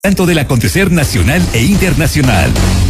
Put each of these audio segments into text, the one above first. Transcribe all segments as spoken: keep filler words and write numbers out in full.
Tanto del acontecer nacional e internacional.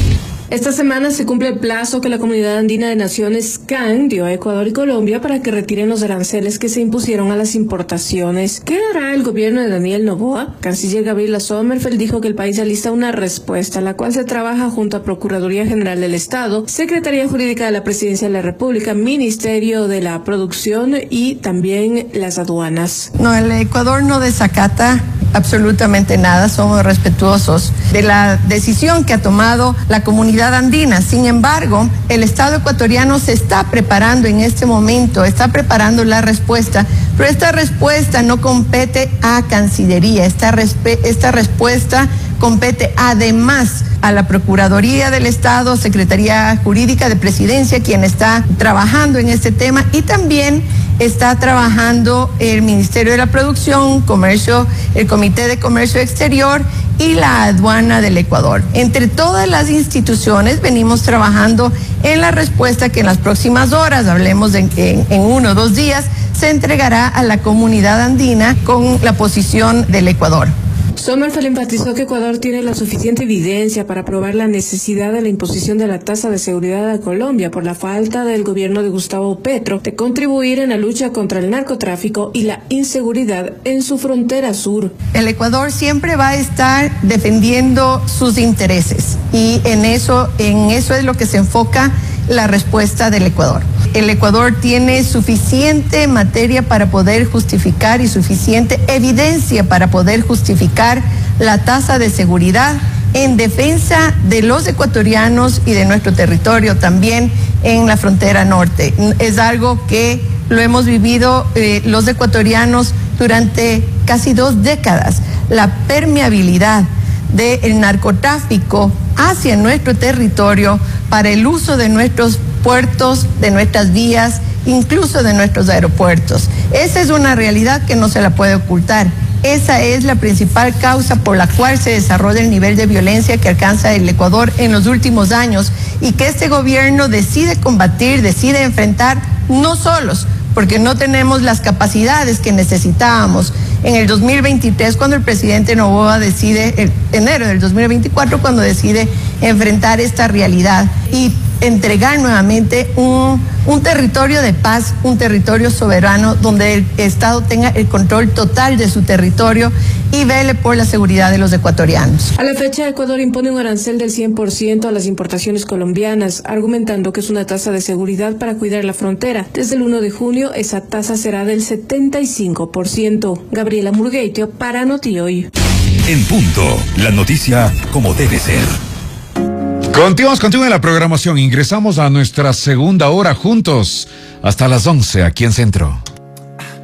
Esta semana se cumple el plazo que la Comunidad Andina de Naciones C A N dio a Ecuador y Colombia para que retiren los aranceles que se impusieron a las importaciones. ¿Qué hará el gobierno de Daniel Noboa? Canciller Gabriela Sommerfeld dijo que el país alista una respuesta, la cual se trabaja junto a Procuraduría General del Estado, Secretaría Jurídica de la Presidencia de la República, Ministerio de la Producción y también las aduanas. No, el Ecuador no desacata absolutamente nada, somos respetuosos de la decisión que ha tomado la comunidad andina. Sin embargo, el Estado ecuatoriano se está preparando en este momento, está preparando la respuesta, pero esta respuesta no compete a Cancillería, esta, esta respuesta compete además a la Procuraduría del Estado, Secretaría Jurídica de Presidencia, quien está trabajando en este tema, y también está trabajando el Ministerio de la Producción, Comercio, el Comité de Comercio Exterior y la Aduana del Ecuador. Entre todas las instituciones venimos trabajando en la respuesta que en las próximas horas, hablemos de, en, en uno o dos días, se entregará a la comunidad andina con la posición del Ecuador. Sommerfeld enfatizó que Ecuador tiene la suficiente evidencia para probar la necesidad de la imposición de la tasa de seguridad a Colombia por la falta del gobierno de Gustavo Petro de contribuir en la lucha contra el narcotráfico y la inseguridad en su frontera sur. El Ecuador siempre va a estar defendiendo sus intereses y en eso, en eso es lo que se enfoca la respuesta del Ecuador. El Ecuador tiene suficiente materia para poder justificar y suficiente evidencia para poder justificar la tasa de seguridad en defensa de los ecuatorianos y de nuestro territorio también en la frontera norte. Es algo que lo hemos vivido eh, los ecuatorianos durante casi dos décadas. La permeabilidad del narcotráfico hacia nuestro territorio para el uso de nuestros puertos, de nuestras vías, incluso de nuestros aeropuertos. Esa es una realidad que no se la puede ocultar. Esa es la principal causa por la cual se desarrolla el nivel de violencia que alcanza el Ecuador en los últimos años y que este gobierno decide combatir, decide enfrentar, no solos, porque no tenemos las capacidades que necesitábamos. En el dos mil veintitrés, cuando el presidente Noboa decide, en enero del dos mil veinticuatro, cuando decide enfrentar esta realidad y entregar nuevamente un, un territorio de paz, un territorio soberano donde el Estado tenga el control total de su territorio y vele por la seguridad de los ecuatorianos. A la fecha, Ecuador impone un arancel del cien por ciento a las importaciones colombianas, argumentando que es una tasa de seguridad para cuidar la frontera. Desde el primero de junio, esa tasa será del setenta y cinco por ciento. Gabriela Murgueitio para Notioy. En punto, la noticia como debe ser. Continuamos contigo en la programación. Ingresamos a nuestra segunda hora juntos hasta las once aquí en Centro.